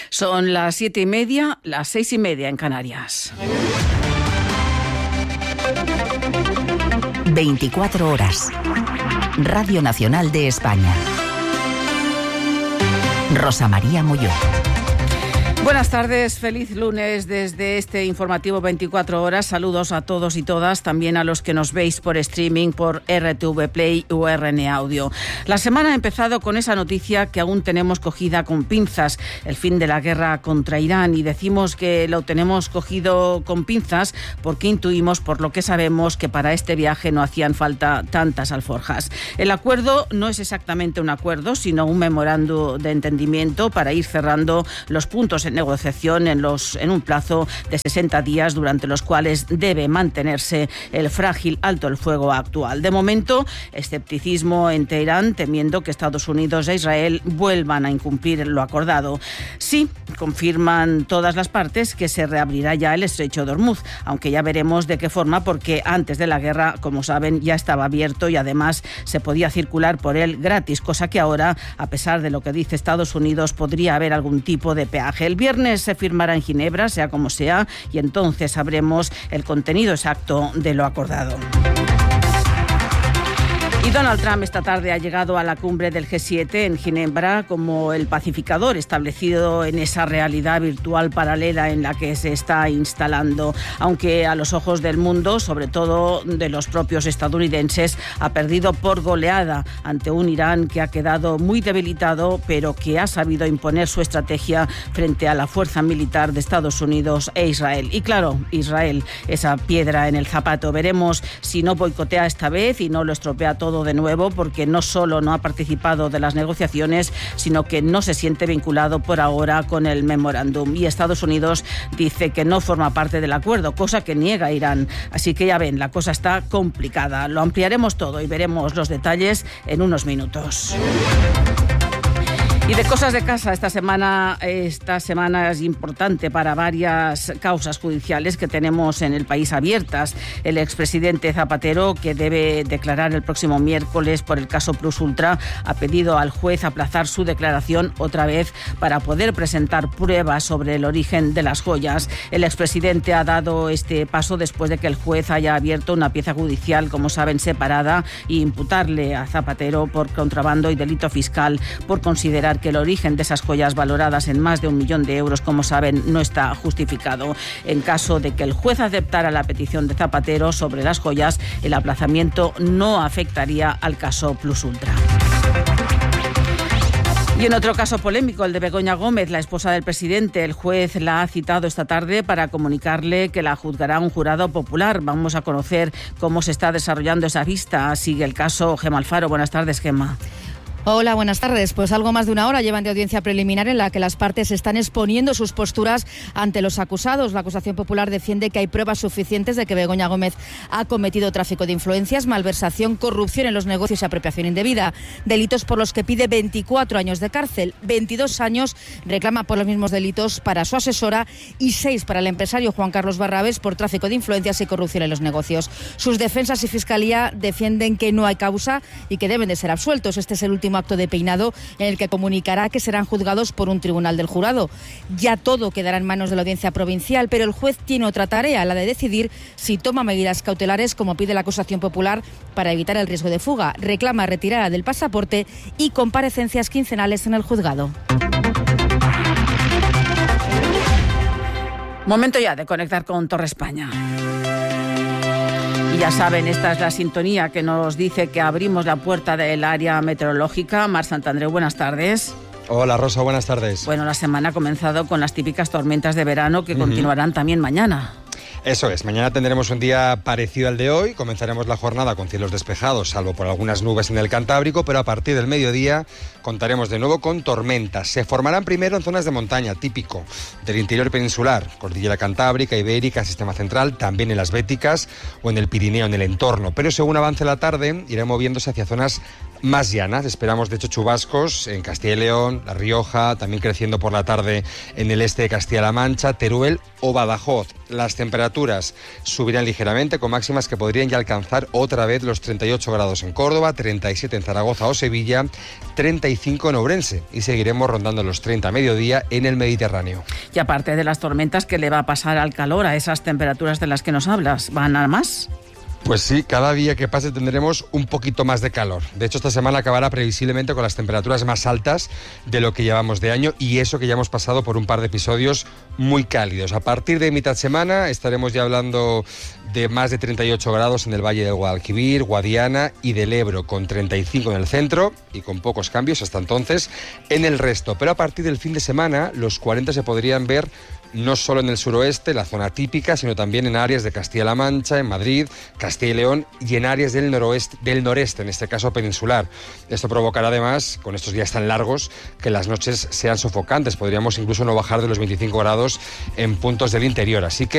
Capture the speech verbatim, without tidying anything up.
Son las siete y media, las seis y media en Canarias. veinticuatro horas. Radio Nacional de España. Rosa María Molló. Buenas tardes, feliz lunes desde este informativo veinticuatro horas. Saludos a todos y todas, también a los que nos veis por streaming, por R T V Play o R N Audio. La semana ha empezado con esa noticia que aún tenemos cogida con pinzas, el fin de la guerra contra Irán, y decimos que lo tenemos cogido con pinzas porque intuimos, por lo que sabemos, que para este viaje no hacían falta tantas alforjas. El acuerdo no es exactamente un acuerdo, sino un memorando de entendimiento para ir cerrando los puntos en negociación en, los, en un plazo de sesenta días, durante los cuales debe mantenerse el frágil alto el fuego actual. De momento, escepticismo en Teherán, temiendo que Estados Unidos e Israel vuelvan a incumplir lo acordado. Sí, confirman todas las partes que se reabrirá ya el estrecho de Hormuz, aunque ya veremos de qué forma, porque antes de la guerra, como saben, ya estaba abierto y además se podía circular por él gratis, cosa que ahora, a pesar de lo que dice Estados Unidos, podría haber algún tipo de peaje. El viernes se firmará en Ginebra, sea como sea, y entonces sabremos el contenido exacto de lo acordado. Y Donald Trump esta tarde ha llegado a la cumbre del G siete en Ginebra como el pacificador establecido en esa realidad virtual paralela en la que se está instalando, aunque a los ojos del mundo, sobre todo de los propios estadounidenses, ha perdido por goleada ante un Irán que ha quedado muy debilitado, pero que ha sabido imponer su estrategia frente a la fuerza militar de Estados Unidos e Israel. Y claro, Israel, esa piedra en el zapato. Veremos si no boicotea esta vez y no lo estropea todo de nuevo, porque no solo no ha participado de las negociaciones, sino que no se siente vinculado por ahora con el memorándum. Y Estados Unidos dice que no forma parte del acuerdo, cosa que niega Irán. Así que ya ven, la cosa está complicada. Lo ampliaremos todo y veremos los detalles en unos minutos. Y de cosas de casa, esta semana, esta semana es importante para varias causas judiciales que tenemos en el país abiertas. El expresidente Zapatero, que debe declarar el próximo miércoles por el caso Plus Ultra, ha pedido al juez aplazar su declaración otra vez para poder presentar pruebas sobre el origen de las joyas. El expresidente ha dado este paso después de que el juez haya abierto una pieza judicial, como saben, separada, e imputarle a Zapatero por contrabando y delito fiscal por considerar que el origen de esas joyas valoradas en más de un millón de euros, como saben, no está justificado. En caso de que el juez aceptara la petición de Zapatero sobre las joyas, el aplazamiento no afectaría al caso Plus Ultra. Y en otro caso polémico, el de Begoña Gómez, la esposa del presidente, el juez la ha citado esta tarde para comunicarle que la juzgará un jurado popular. Vamos a conocer cómo se está desarrollando esa vista. Sigue el caso Gemma Alfaro. Buenas tardes, Gemma. Hola, buenas tardes. Pues algo más de una hora llevan de audiencia preliminar en la que las partes están exponiendo sus posturas ante los acusados. La acusación popular defiende que hay pruebas suficientes de que Begoña Gómez ha cometido tráfico de influencias, malversación, corrupción en los negocios y apropiación indebida, delitos por los que pide veinticuatro años de cárcel, veintidós años reclama por los mismos delitos para su asesora y seis para el empresario Juan Carlos Barrabés por tráfico de influencias y corrupción en los negocios. Sus defensas y fiscalía defienden que no hay causa y que deben de ser absueltos. Este es el último acto de peinado en el que comunicará que serán juzgados por un tribunal del jurado. Ya todo quedará en manos de la audiencia provincial, pero el juez tiene otra tarea, la de decidir si toma medidas cautelares, como pide la acusación popular, para evitar el riesgo de fuga. Reclama retirada del pasaporte y comparecencias quincenales en el juzgado. Momento ya de conectar con Torre España. Y ya saben, esta es la sintonía que nos dice que abrimos la puerta del área meteorológica. Mar Santandreu, buenas tardes. Hola Rosa, buenas tardes. Bueno, la semana ha comenzado con las típicas tormentas de verano que uh-huh. continuarán también mañana. Eso es, mañana tendremos un día parecido al de hoy, comenzaremos la jornada con cielos despejados, salvo por algunas nubes en el Cantábrico, pero a partir del mediodía contaremos de nuevo con tormentas. Se formarán primero en zonas de montaña, típico del interior peninsular, Cordillera Cantábrica, Ibérica, Sistema Central, también en las Béticas o en el Pirineo, en el entorno, pero según avance la tarde irá moviéndose hacia zonas más llanas. Esperamos de hecho chubascos en Castilla y León, La Rioja, también creciendo por la tarde en el este de Castilla-La Mancha, Teruel o Badajoz. Las temperaturas subirán ligeramente con máximas que podrían ya alcanzar otra vez los treinta y ocho grados en Córdoba, treinta y siete en Zaragoza o Sevilla, treinta y cinco en Ourense y seguiremos rondando los treinta a mediodía en el Mediterráneo. Y aparte de las tormentas, ¿qué le va a pasar al calor, a esas temperaturas de las que nos hablas? ¿Van a más? Pues sí, cada día que pase tendremos un poquito más de calor. De hecho, esta semana acabará previsiblemente con las temperaturas más altas de lo que llevamos de año y eso que ya hemos pasado por un par de episodios muy cálidos. A partir de mitad semana estaremos ya hablando de más de treinta y ocho grados en el Valle del Guadalquivir, Guadiana y del Ebro, con treinta y cinco en el centro y con pocos cambios hasta entonces en el resto. Pero a partir del fin de semana los cuarenta se podrían ver no solo en el suroeste, la zona típica, sino también en áreas de Castilla-La Mancha, en Madrid, Castilla y León y en áreas del noroeste, del noreste, en este caso peninsular. Esto provocará además, con estos días tan largos, que las noches sean sofocantes. Podríamos incluso no bajar de los veinticinco grados en puntos del interior. Así que